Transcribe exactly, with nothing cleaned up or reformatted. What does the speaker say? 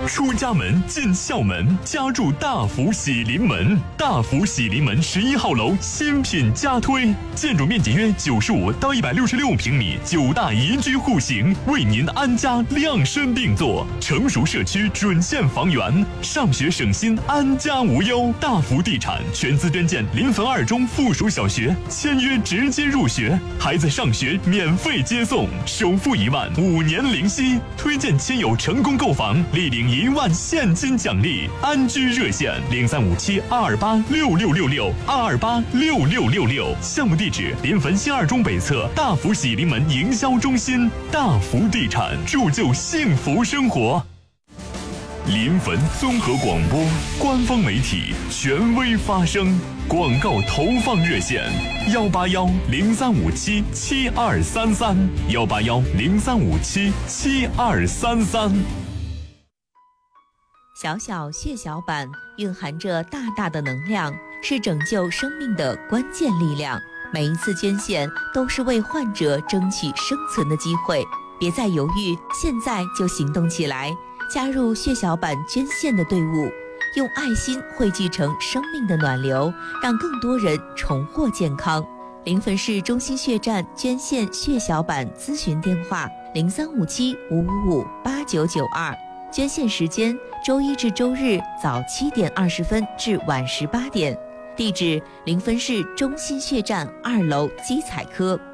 出家门进校门，家住大福喜临门。大福喜临门十一号楼新品加推，建筑面积约九十五到一百六十六平米，九大宜居户型，为您安家量身定做。成熟社区准现房源，上学省心，安家无忧。大福地产全资捐建临汾二中附属小学，签约直接入学，孩子上学免费接送，首付一万，五年零息。推荐亲友成功购房，立领一万现金奖励。安居热线零三五七二二八六六六六二二八六六六六。项目地址临汾新二中北侧大福喜临门营销中心。大福地产，铸就幸福生活。临汾综合广播官方媒体，权威发声。广告投放热线：幺八幺零三五七七二三三，幺八幺零三五七七二三三。 小小血小板蕴含着大大的能量，是拯救生命的关键力量。每一次捐献都是为患者争取生存的机会，别再犹豫，现在就行动起来，加入血小板捐献的队伍，用爱心汇聚成生命的暖流，让更多人重获健康。临汾市中心血站捐献血小板咨询电话：零三五七五五五八九九二。捐献时间：周一至周日早七点二十分至晚十八点。地址：临汾市中心血站二楼基彩科。